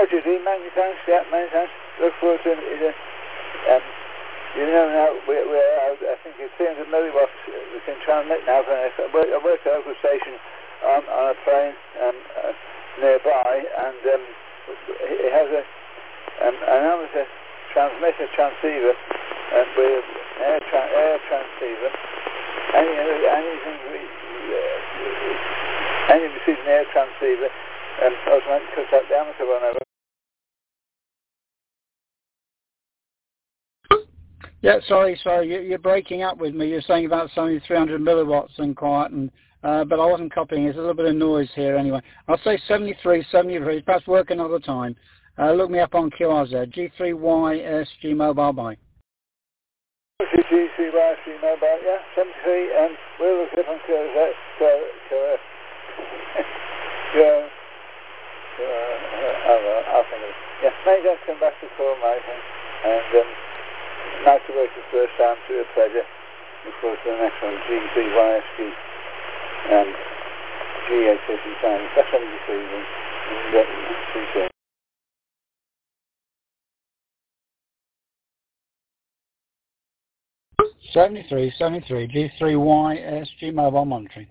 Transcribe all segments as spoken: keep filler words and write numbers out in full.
Roger, Dean, many thanks. Yeah, many thanks. Look forward to it. Um, you know now, we're, we're out, I think it's three hundred milliwatts we can transmit now from a, I work at a local station on, on a plane um, uh, nearby, and um, it has a um, an amateur transmitter transceiver um, with air, tra air transceiver. Any, anything we, uh, any receiving air transceiver um, automatically cuts out the amateur one over. Yeah, sorry, sorry, you, you're breaking up with me. You're saying about something three hundred milliwatts and quiet, and, uh, but I wasn't copying. There's a little bit of noise here anyway. I'll say seventy-three, seventy-three, perhaps work another time. Uh, look me up on Q R Z, G three Y S G Mobile, bye. G three Y S G Mobile, yeah, seventy-three, and we'll look up on Q R Z, so, so, yeah, I'll, I'll think of it. Yeah, maybe I'll come back to call, Mike, and, um, nice to work the first time, to a pleasure. Look forward to the next one, G three Y S G and G eight fifty-five. That's seventy-three, and uh, appreciate it. seventy-three, seventy-three, G three Y S G Mobile monitoring.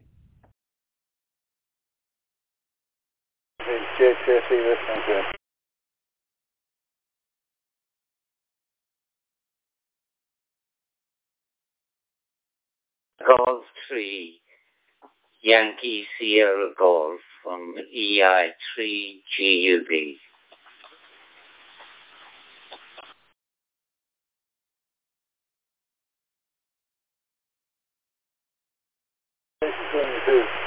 G H S E listening to it. Golf three, Yankee Sierra Golf from E I three G U B.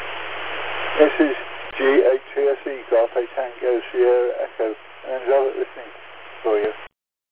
This is G H S E Golf, a Tango Sierra Echo, and